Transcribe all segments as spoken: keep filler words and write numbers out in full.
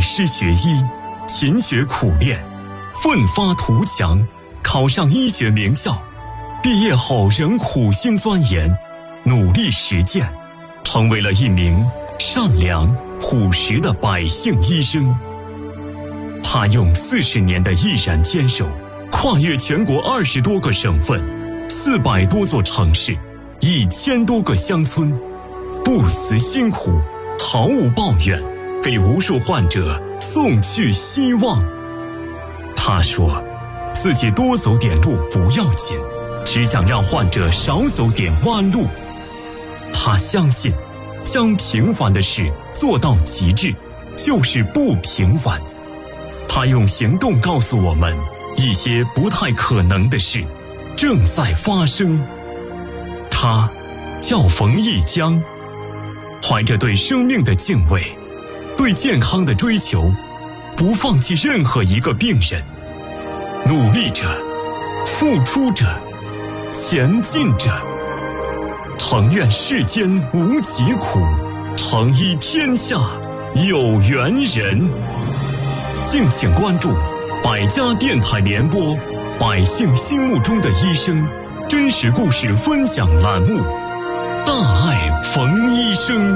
师学医，勤学苦练，奋发图强，考上医学名校。毕业后仍苦心钻研，努力实践，成为了一名善良朴实的百姓医生。他用四十年的毅然坚守，跨越全国二十多个省份，四百多座城市，一千多个乡村，不辞辛苦，毫无抱怨，给无数患者送去希望。他说，自己多走点路不要紧，只想让患者少走点弯路。他相信，将平凡的事做到极致，就是不平凡。他用行动告诉我们，一些不太可能的事正在发生。他叫冯一江，怀着对生命的敬畏，对健康的追求，不放弃任何一个病人，努力着，付出着，前进着。诚愿世间无疾苦，诚医天下有缘人。敬请关注百家电台联播百姓心目中的医生真实故事分享栏目，大爱冯医生。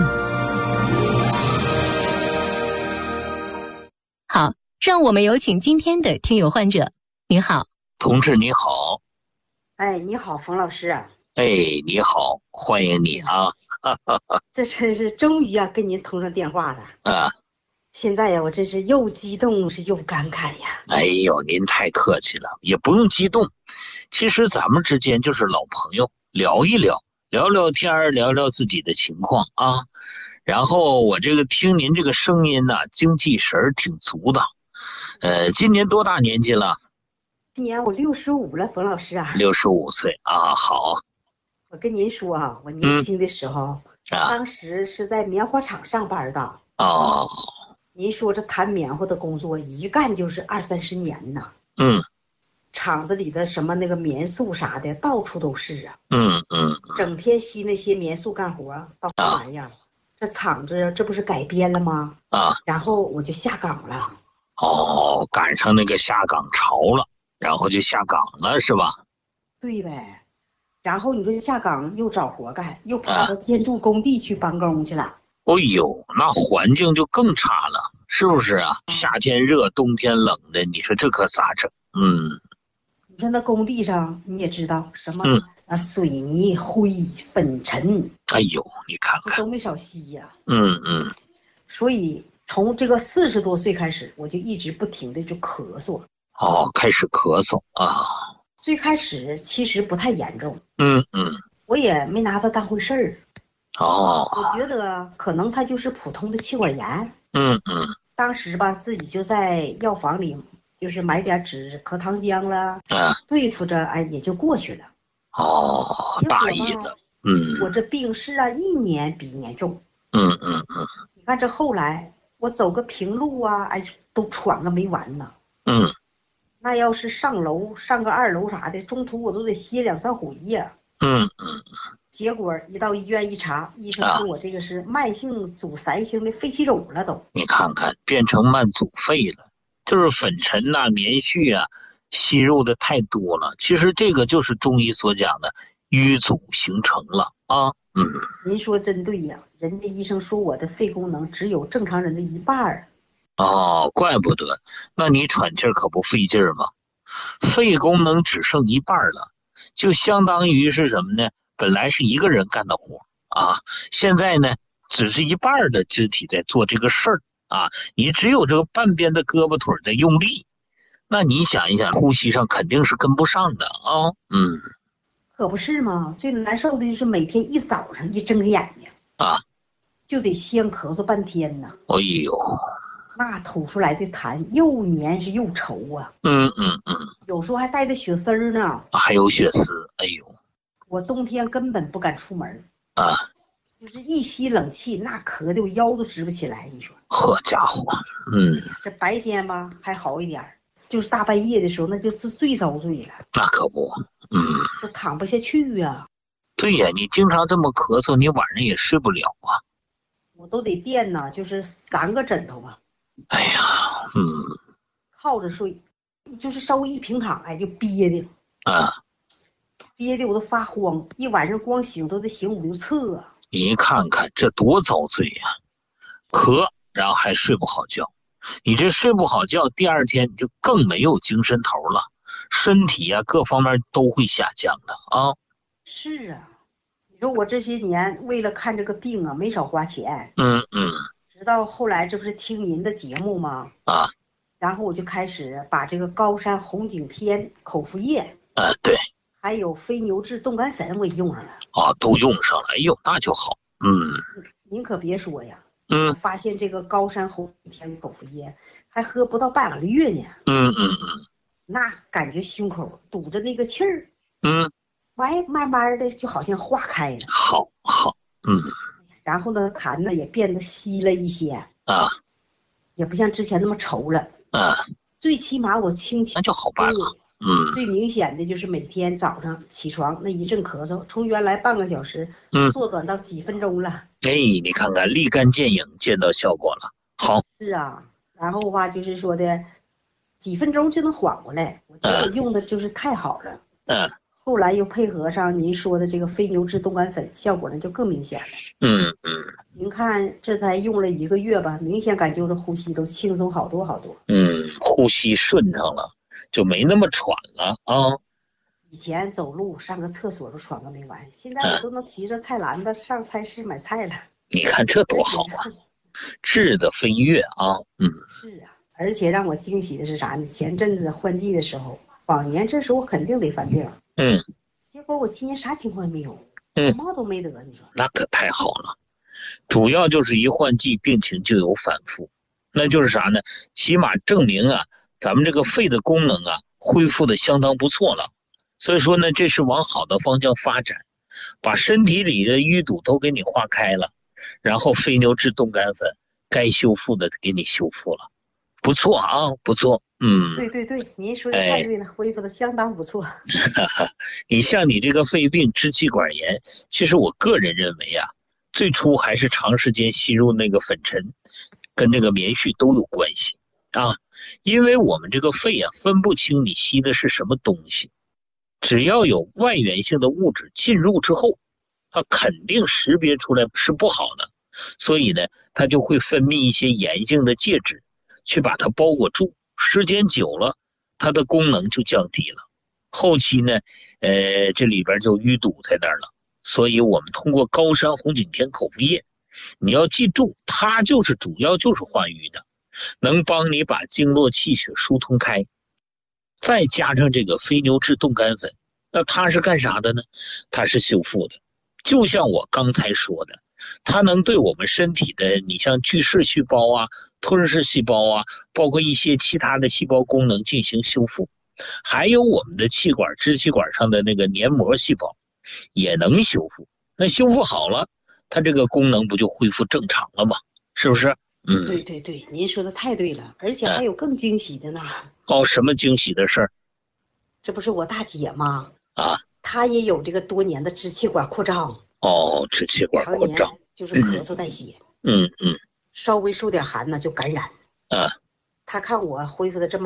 好，让我们有请今天的听友患者。您好， 同志你好。 哎，你好，冯老师啊。 哎，你好，欢迎你啊。 这真是终于要跟您通上电话了啊。 现在呀，我真是又激动是又感慨呀。 哎呦，您太客气了，也不用激动。其实咱们之间就是老朋友，聊一聊，聊聊天，聊聊自己的情况啊。然后我这个听您这个声音呢、啊，精气神挺足的。呃，今年多大年纪了？ 今年我六十五了，冯老师啊。 六十五岁啊，好。 我跟您说啊，我年轻的时候， 嗯啊、 当时是在棉花厂上班的。 哦。 您说这弹棉花的工作一干就是二三十年呢。 嗯。 厂子里的什么那个棉树啥的到处都是啊。 嗯嗯。 整天吸那些棉树干活，到后来呀、啊，这厂子这不是改编了吗？ 啊。 然后我就下岗了。 哦，赶上那个下岗潮了，然后就下岗了是吧？ 对呗。然后你说下岗又找活干，又跑到建筑工地去办公去了。啊哦呦，那环境就更差了，是不是啊？夏天热，冬天冷的，你说这可咋整？嗯， 你说那工地上你也知道什么、 嗯、 啊，水泥、灰、粉尘， 哎呦，你看看， 这都没少吸呀、 啊。嗯嗯。 所以从这个四十多岁开始，我就一直不停的就咳嗽。 哦，开始咳嗽啊。 最开始其实不太严重。 嗯嗯。 我也没拿它当回事儿。 哦， 我觉得可能它就是普通的气管炎。 嗯嗯。 当时吧，自己就在药房里，就是买点止咳糖浆了， 啊， 对付着，哎，也就过去了。 哦，大意了。嗯。 我这病势啊，一年比一年重。 嗯嗯嗯。 你看这后来，我走个平路啊，哎，都喘个没完呢。 嗯。 那要是上楼上个二楼啥的，中途我都得歇两三回呀。 嗯嗯。 结果一到医院一查，医生说我这个是慢性阻塞性的肺气肿了都。 你看看，变成慢阻肺了，就是粉尘呐、啊、棉絮啊吸入的太多了。其实这个就是中医所讲的淤阻形成了啊。嗯， 您说真对呀，人家医生说我的肺功能只有正常人的一半。 哦，怪不得，那你喘气可不费劲吗？肺功能只剩一半了，就相当于是什么呢？本来是一个人干的活啊，现在呢只是一半的肢体在做这个事儿啊，你只有这个半边的胳膊腿在用力，那你想一想，呼吸上肯定是跟不上的啊。嗯， 可不是吗？最难受的就是每天一早上一睁开眼睛啊， 就得先咳嗽半天呢。 哎呦， 那吐出来的痰又黏是又稠啊。 嗯嗯嗯， 有时候还带着血丝儿呢。 还有血丝，哎呦。 我冬天根本不敢出门啊， 就是一吸冷气，那咳的我腰都直不起来。你说， 好家伙，嗯， 这白天吧还好一点，就是大半夜的时候，那就是最遭罪了。 那可不，嗯， 都躺不下去呀、啊。 对呀，你经常这么咳嗽，你晚上也睡不了啊。 我都得垫呢，就是三个枕头吧。 哎呀，嗯靠着睡，就是稍微一平躺，哎，就憋的， 啊， 憋的我都发慌，一晚上光醒都得醒五六次啊。 你看看这多遭罪呀、咳，然后还睡不好觉。你这睡不好觉，第二天你就更没有精神头了，身体啊各方面都会下降的啊。 是啊，你说我这些年为了看这个病啊，没少花钱。 嗯嗯直到后来，这不是听您的节目吗？ 啊然后我就开始把这个高山红景天口服液， 啊，对还有飞牛治冻干粉，我也用上了。 啊，都用上了。哎呦，那就好。嗯您可别说呀，我嗯发现这个高山红景天口服液还喝不到半个月呢， 嗯嗯嗯那感觉胸口堵着那个气儿， 嗯， 完慢慢的就好像化开了。 好好，嗯然后呢，痰呢也变得稀了一些， 啊也不像之前那么稠了。 啊， 最起码我轻轻那就好办了。嗯最明显的就是每天早上起床那一阵咳嗽，从原来半个小时嗯， 缩短到几分钟了。 哎，你看看立竿见影，见到效果了。好， 是啊，然后吧，就是说的几分钟就能缓过来，我觉得用的就是太好了。 嗯后来又配合上您说的这个飞牛治冻干粉，效果呢就更明显了。 嗯嗯您看这才用了一个月吧，明显感觉这呼吸都轻松好多好多。 嗯，呼吸顺畅了，就没那么喘了啊。 以前走路上个厕所都喘个没完，现在我都能提着菜篮子上菜市买菜了。 你看这多好啊，质的飞跃啊。嗯是啊，而且让我惊喜的是啥呢？前阵子换季的时候，往年这时候我肯定得犯病， 嗯结果我今年啥情况也没有， 嗯感冒都没得。你说那可太好了，主要就是一换季病情就有反复，那就是啥呢？起码证明啊，咱们这个肺的功能啊恢复的相当不错了。所以说呢，这是往好的方向发展，把身体里的淤堵都给你化开了，然后飞牛治冻干粉该修复的给你修复了，不错啊，不错。嗯， 对对对，您说的太对了，恢复的相当不错。 哈哈，你像你这个肺病、支气管炎，其实我个人认为啊，最初还是长时间吸入那个粉尘，跟这个棉絮都有关系啊。因为我们这个肺啊，分不清你吸的是什么东西，只要有外源性的物质进入之后，它肯定识别出来是不好的，所以呢，它就会分泌一些炎性的介质，去把它包裹住。时间久了，它的功能就降低了。后期呢，呃，这里边就淤堵在那儿了。所以我们通过高山红景天口服液，你要记住，它就是主要就是化瘀的，能帮你把经络气血疏通开。再加上这个飞牛治冻干粉，那它是干啥的呢？它是修复的。就像我刚才说的，它能对我们身体的，你像巨噬细胞啊、吞噬细胞啊，包括一些其他的细胞功能进行修复，还有我们的气管、支气管上的那个黏膜细胞也能修复。那修复好了，它这个功能不就恢复正常了吗？是不是？嗯， 对对对，您说的太对了，而且还有更惊喜的呢。 哦，什么惊喜的事儿这不是我大姐吗？ 啊？ 她也有这个多年的支气管扩张， 哦，支气管常年扩张， 就是咳嗽带血， 嗯嗯稍微受点寒呢就感染。 啊。 她看我恢复的这么